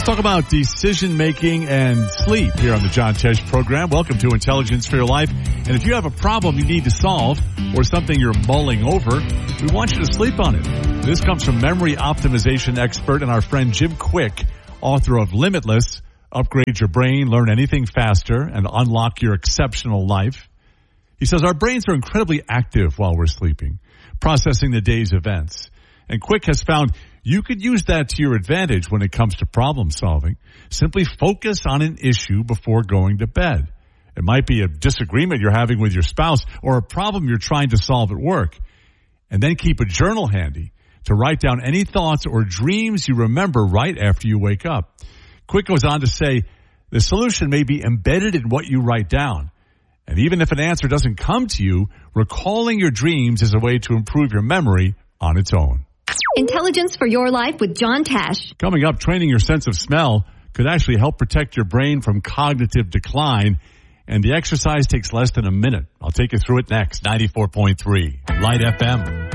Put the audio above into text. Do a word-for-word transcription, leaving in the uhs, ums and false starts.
Talk about decision making and sleep here on the John Tesh program. Welcome to Intelligence for Your Life. And if you have a problem you need to solve or something you're mulling over, we want you to sleep on it. This comes from memory optimization expert and our friend Jim Quick, author of Limitless, Upgrade Your Brain, Learn Anything Faster, and Unlock Your Exceptional Life. He says our brains are incredibly active while we're sleeping, processing the day's events. And Quick has found you could use that to your advantage when it comes to problem solving. Simply focus on an issue before going to bed. It might be a disagreement you're having with your spouse or a problem you're trying to solve at work. And then keep a journal handy to write down any thoughts or dreams you remember right after you wake up. Quick goes on to say the solution may be embedded in what you write down. And even if an answer doesn't come to you, recalling your dreams is a way to improve your memory on its own. Intelligence for Your Life with John Tesh. Coming up, training your sense of smell could actually help protect your brain from cognitive decline, and the exercise takes less than a minute. I'll take you through it next. ninety-four point three Light F M.